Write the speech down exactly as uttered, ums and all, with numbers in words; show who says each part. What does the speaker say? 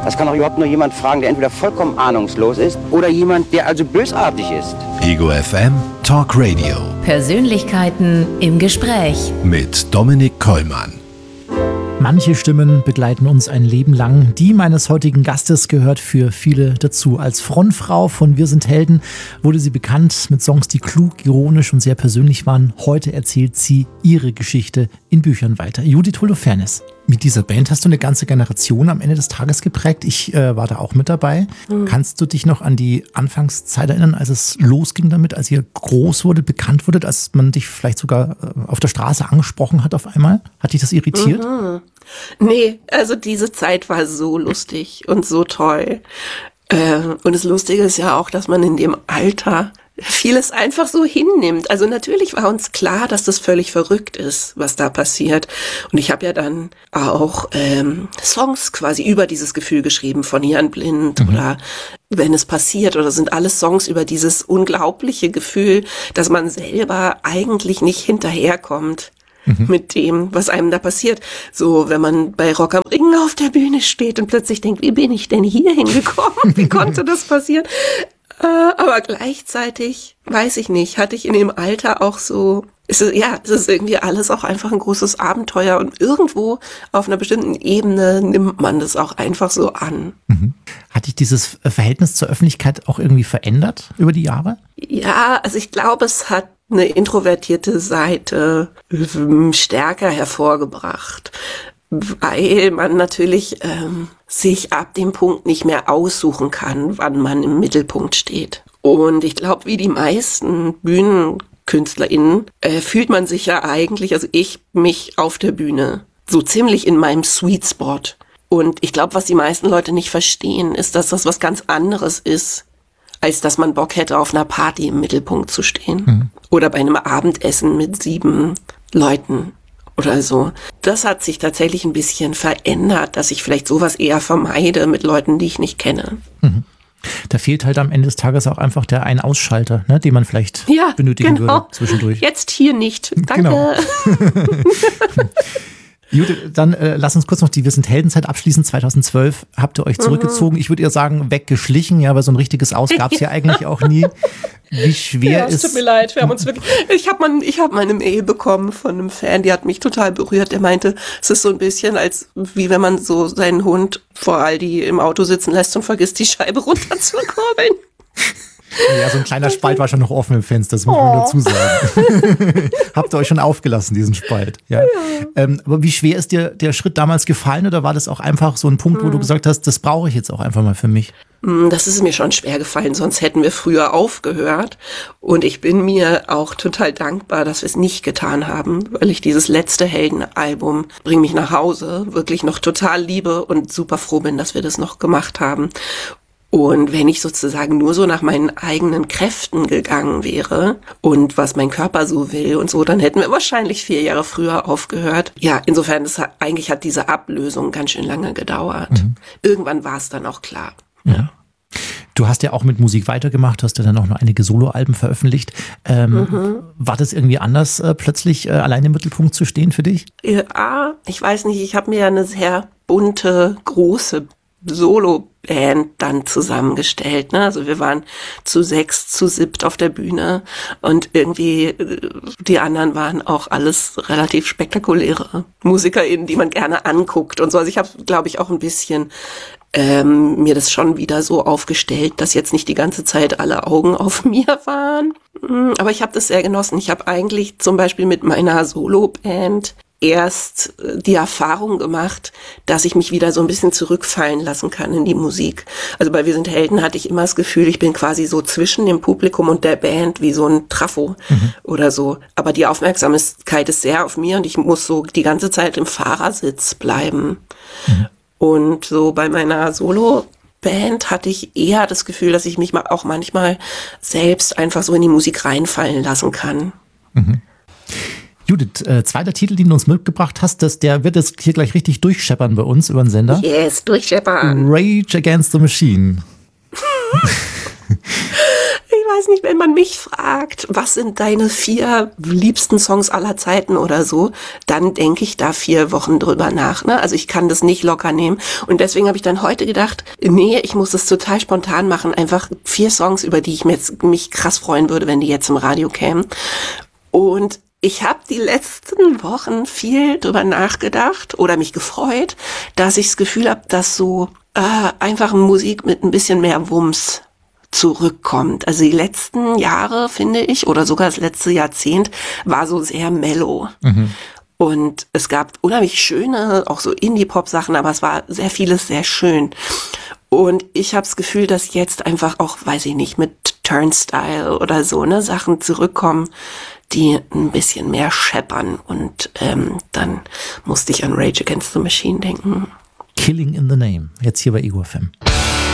Speaker 1: Das kann auch überhaupt nur jemand fragen, der entweder vollkommen ahnungslos ist oder jemand, der also bösartig ist.
Speaker 2: Ego F M Talk Radio.
Speaker 3: Persönlichkeiten im Gespräch.
Speaker 2: Mit Dominik Kollmann.
Speaker 4: Manche Stimmen begleiten uns ein Leben lang. Die meines heutigen Gastes gehört für viele dazu. Als Frontfrau von Wir sind Helden wurde sie bekannt mit Songs, die klug, ironisch und sehr persönlich waren. Heute erzählt sie ihre Geschichte in Büchern weiter. Judith Holofernes. Mit dieser Band hast du eine ganze Generation am Ende des Tages geprägt. Ich äh, war da auch mit dabei. Mhm. Kannst du dich noch an die Anfangszeit erinnern, als es losging damit, als ihr groß wurde, bekannt wurde, als man dich vielleicht sogar äh, auf der Straße angesprochen hat auf einmal? Hat dich das irritiert?
Speaker 5: Mhm. Nee, also diese Zeit war so lustig und so toll. Äh, und das Lustige ist ja auch, dass man in dem Alter vieles einfach so hinnimmt. Also natürlich war uns klar, dass das völlig verrückt ist, was da passiert. Und ich habe ja dann auch ähm, Songs quasi über dieses Gefühl geschrieben, von Jan Blind mhm. oder Wenn es passiert, oder sind alles Songs über dieses unglaubliche Gefühl, dass man selber eigentlich nicht hinterherkommt. Mhm. Mit dem, was einem da passiert. So, wenn man bei Rock am Ring auf der Bühne steht und plötzlich denkt, wie bin ich denn hier hingekommen? Wie konnte das passieren? Äh, aber gleichzeitig, weiß ich nicht, hatte ich in dem Alter auch so, ist es, ja, es ist irgendwie alles auch einfach ein großes Abenteuer und irgendwo auf einer bestimmten Ebene nimmt man das auch einfach so an.
Speaker 4: Mhm. Hat dich dieses Verhältnis zur Öffentlichkeit auch irgendwie verändert über die Jahre?
Speaker 5: Ja, also ich glaube, es hat eine introvertierte Seite stärker hervorgebracht, weil man natürlich ähm, sich ab dem Punkt nicht mehr aussuchen kann, wann man im Mittelpunkt steht. Und ich glaube, wie die meisten BühnenkünstlerInnen äh, fühlt man sich ja eigentlich, also ich mich auf der Bühne, so ziemlich in meinem Sweet Spot. Und ich glaube, was die meisten Leute nicht verstehen, ist, dass das was ganz anderes ist, als dass man Bock hätte, auf einer Party im Mittelpunkt zu stehen. Mhm. Oder bei einem Abendessen mit sieben Leuten oder so. Das hat sich tatsächlich ein bisschen verändert, dass ich vielleicht sowas eher vermeide mit Leuten, die ich nicht kenne.
Speaker 4: Mhm. Da fehlt halt am Ende des Tages auch einfach der Ein-Ausschalter, ne, den man vielleicht ja, benötigen genau. würde zwischendurch.
Speaker 5: Jetzt hier nicht. Danke.
Speaker 4: Genau. Judith, dann äh, lass uns kurz noch die Wir sind Heldenzeit abschließen. zweitausendzwölf habt ihr euch zurückgezogen. Mhm. Ich würde eher sagen, weggeschlichen, ja, weil so ein richtiges Aus gab es ja eigentlich auch nie. Wie schwer
Speaker 5: ja, es
Speaker 4: ist...
Speaker 5: tut mir leid, wir haben uns wirklich... Ich habe mein, ich hab mal eine Mail bekommen von einem Fan, die hat mich total berührt. Der meinte, es ist so ein bisschen, als wie wenn man so seinen Hund vor Aldi im Auto sitzen lässt und vergisst, die Scheibe runterzukurbeln.
Speaker 4: Ja, so ein kleiner Spalt war schon noch offen im Fenster, das muss man oh. dazu sagen. Habt ihr euch schon aufgelassen, diesen Spalt? Ja. ja. Ähm, aber wie schwer ist dir der Schritt damals gefallen oder war das auch einfach so ein Punkt, wo hm. du gesagt hast, das brauche ich jetzt auch einfach mal für mich?
Speaker 5: Das ist mir schon schwer gefallen, sonst hätten wir früher aufgehört. Und ich bin mir auch total dankbar, dass wir es nicht getan haben, weil ich dieses letzte Heldenalbum, Bring mich nach Hause, wirklich noch total liebe und super froh bin, dass wir das noch gemacht haben. Und wenn ich sozusagen nur so nach meinen eigenen Kräften gegangen wäre und was mein Körper so will und so, dann hätten wir wahrscheinlich vier Jahre früher aufgehört. Ja, insofern, das hat, eigentlich hat diese Ablösung ganz schön lange gedauert. Mhm. Irgendwann war es dann auch klar.
Speaker 4: Ja. Du hast ja auch mit Musik weitergemacht, hast ja dann auch noch einige Soloalben veröffentlicht. Ähm, mhm. War das irgendwie anders, äh, plötzlich äh, allein im Mittelpunkt zu stehen für dich?
Speaker 5: Ja, ich weiß nicht, ich habe mir ja eine sehr bunte, große Solo-Band dann zusammengestellt, ne? Also wir waren zu sechs, zu siebt auf der Bühne und irgendwie die anderen waren auch alles relativ spektakuläre MusikerInnen, die man gerne anguckt und so. Also ich habe, glaube ich, auch ein bisschen ähm, mir das schon wieder so aufgestellt, dass jetzt nicht die ganze Zeit alle Augen auf mir waren. Aber ich habe das sehr genossen. Ich habe eigentlich zum Beispiel mit meiner Solo-Band erst die Erfahrung gemacht, dass ich mich wieder so ein bisschen zurückfallen lassen kann in die Musik. Also bei Wir sind Helden hatte ich immer das Gefühl, ich bin quasi so zwischen dem Publikum und der Band wie so ein Trafo mhm. oder so. Aber die Aufmerksamkeit ist sehr auf mir und ich muss so die ganze Zeit im Fahrersitz bleiben. Mhm. Und so bei meiner Solo-Band hatte ich eher das Gefühl, dass ich mich auch manchmal selbst einfach so in die Musik reinfallen lassen kann.
Speaker 4: Mhm. Judith, äh, zweiter Titel, den du uns mitgebracht hast, das, der wird jetzt hier gleich richtig durchscheppern bei uns über den Sender.
Speaker 5: Yes, durchscheppern.
Speaker 4: Rage Against the Machine.
Speaker 5: Ich weiß nicht, wenn man mich fragt, was sind deine vier liebsten Songs aller Zeiten oder so, dann denke ich da vier Wochen drüber nach. Ne? Also ich kann das nicht locker nehmen. Und deswegen habe ich dann heute gedacht, nee, ich muss das total spontan machen. Einfach vier Songs, über die ich mir jetzt, mich krass freuen würde, wenn die jetzt im Radio kämen. Und ich habe die letzten Wochen viel drüber nachgedacht oder mich gefreut, dass ich das Gefühl habe, dass so äh, einfach Musik mit ein bisschen mehr Wumms zurückkommt. Also die letzten Jahre, finde ich, oder sogar das letzte Jahrzehnt, war so sehr mellow. Mhm. Und es gab unheimlich schöne, auch so Indie-Pop-Sachen, aber es war sehr vieles sehr schön. Und ich habe das Gefühl, dass jetzt einfach auch, weiß ich nicht, mit Turnstile oder so, ne, Sachen zurückkommen, die ein bisschen mehr scheppern. Und ähm, dann musste ich an Rage Against the Machine denken.
Speaker 4: Killing in the Name, jetzt hier bei Ego F M.